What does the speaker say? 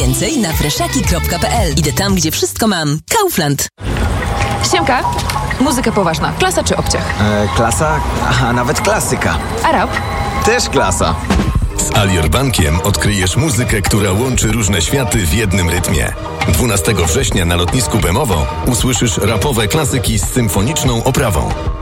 Więcej na freszaki.pl. Idę tam, gdzie wszystko mam. Kaufland. Siemka. Muzyka poważna. Klasa czy obciach? Klasa, a nawet klasyka. A rap? Też klasa. Z Alior Bankiem odkryjesz muzykę, która łączy różne światy w jednym rytmie. 12 września na lotnisku Bemowo usłyszysz rapowe klasyki z symfoniczną oprawą.